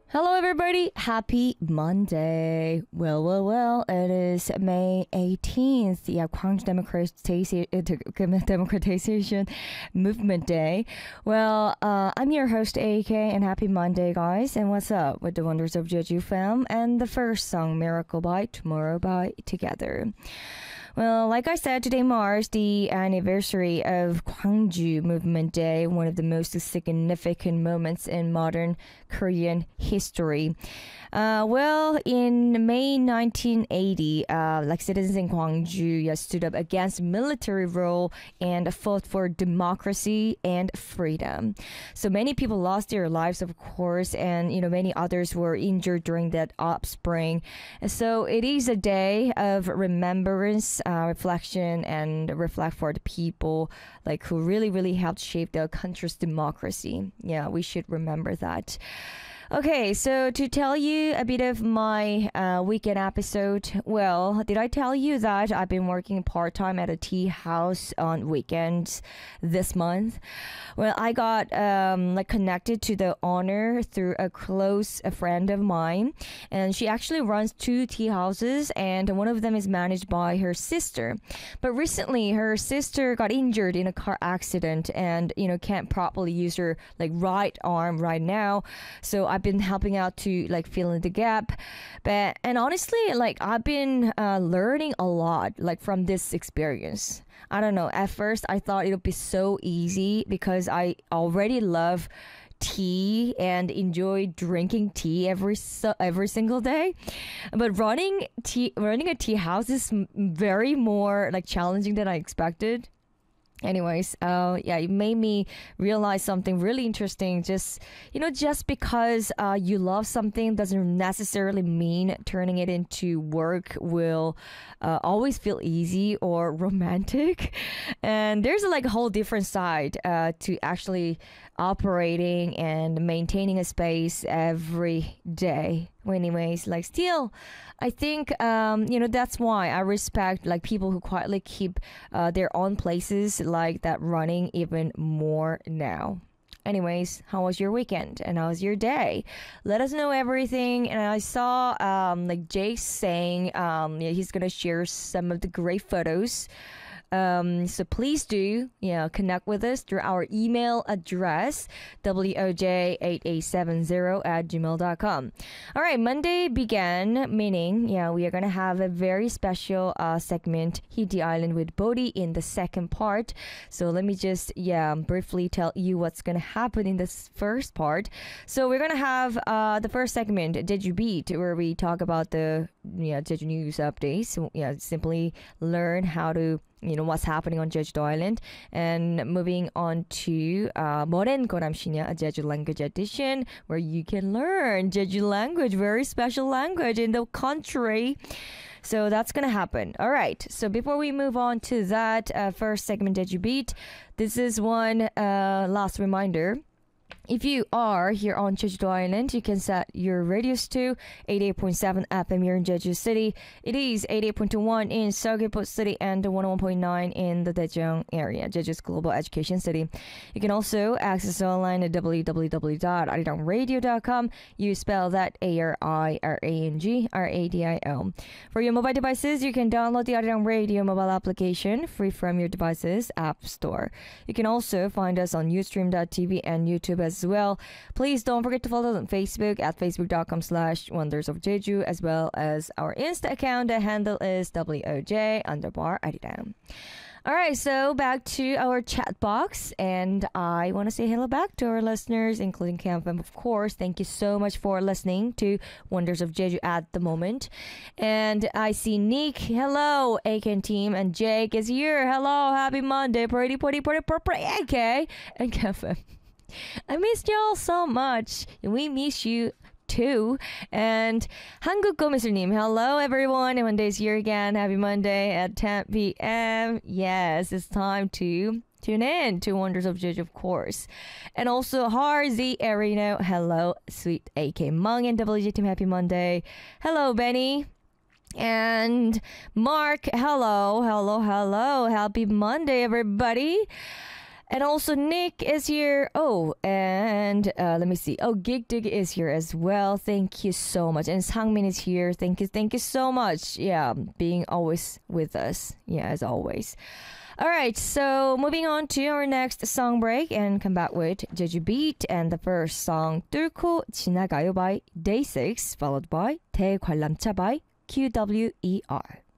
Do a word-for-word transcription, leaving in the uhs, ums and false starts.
Hello, everybody. Happy Monday. Well, well, well, it is May eighteenth. Yeah, Gwangju Democratization, Democratization Movement Day. Well, uh, I'm your host, A K, and happy Monday, guys. And what's up with the wonders of Jeju fam and the first song, Miracle by Tomorrow by Together. Well, like I said, today marks the anniversary of Gwangju Movement Day, one of the most significant moments in modern Korean history. Uh, well, in May nineteen eighty, uh, like citizens in Gwangju yeah, stood up against military rule and fought for democracy and freedom. So many people lost their lives, of course, and you know many others were injured during that upspring. So it is a day of remembrance, uh, reflection, and reflect for the people like who really, really helped shape the country's democracy. Yeah, we should remember that. Okay, so to tell you a bit of my uh, weekend episode, well, did I tell you that I've been working part-time at a tea house on weekends this month? Well, I got um, like connected to the owner through a close a friend of mine, and she actually runs two tea houses, and one of them is managed by her sister. But recently, her sister got injured in a car accident, and you know can't properly use her like right arm right now. So I I've been helping out to like fill in the gap, but and honestly like I've been uh, learning a lot like from this experience. I don't know, at first I thought it would be so easy because I already love tea and enjoy drinking tea every so, every single day, but running tea running a tea house is m- very more like challenging than I expected. Anyways, uh, yeah, it made me realize something really interesting. Just, you know, just because uh, you love something doesn't necessarily mean turning it into work will uh, always feel easy or romantic. And there's like a whole different side uh, to actually operating and maintaining a space every day. Anyways, like still, I think um, you know that's why I respect like people who quietly keep uh, their own places like that running even more now. Anyways, how was your weekend and how was your day? Let us know everything. And I saw um, like Jake saying um, yeah, he's gonna share some of the great photos. Um, so please do, you know, connect with us through our email address, W O J eight eight seven zero at gmail dot com. All right, Monday began, meaning, yeah, we are going to have a very special uh, segment, Hit the Island with Bodhi in the second part. So let me just, yeah, briefly tell you what's going to happen in this first part. So we're going to have uh, the first segment, Jeju Beat, where we talk about the, yeah, Jeju news updates. So, yeah, simply learn how to you know what's happening on Jeju Island, and moving on to uh, Moren Goramshinya, a Jeju language edition, where you can learn Jeju language, very special language in the country. So that's gonna happen. All right. So before we move on to that uh, first segment, Jeju Beat, this is one uh, last reminder. If you are here on Jeju Island, you can set your radios to eighty-eight point seven F M here in Jeju City. It is eighty-eight point two one in Seogwipo City and one oh one point nine in the Daejeong area, Jeju's global education city. You can also access online at w w w dot arirang radio dot com. You spell that A R I R A N G R A D I O. For your mobile devices, you can download the Arirang Radio mobile application free from your device's app store. You can also find us on ustream dot t v and YouTube as well. Please don't forget to follow us on Facebook at facebook dot com slash wonders of Jeju, as well as our Insta account. The handle is W O J underbar Arirang. Alright, so back to our chat box, and I want to say hello back to our listeners, including Campfam, of course. Thank you so much for listening to Wonders of Jeju at the moment. And I see Nick, hello, A K team, and Jake is here. Hello, happy Monday, pretty, pretty, pretty, pretty, pretty, A K, and Campfam. I missed y'all so much. We miss you too. And 한국고미술님, hello everyone. Monday's here again. Happy Monday at ten p.m. Yes, it's time to tune in to Wonders of Jeju, of course. And also Harzi Arino, hello, sweet A K Mung and W J Team. Happy Monday. Hello, Benny. And Mark, hello, hello, hello. Happy Monday, everybody. And also Nick is here. Oh, and uh, let me see. Oh, Gig Dig is here as well. Thank you so much. And Sangmin is here. Thank you. Thank you so much. Yeah, being always with us. Yeah, as always. All right, so moving on to our next song break and come back with Jeju Beat and the first song 뚫고 지나가요 by Day six followed by 대관람차 by Q W E R.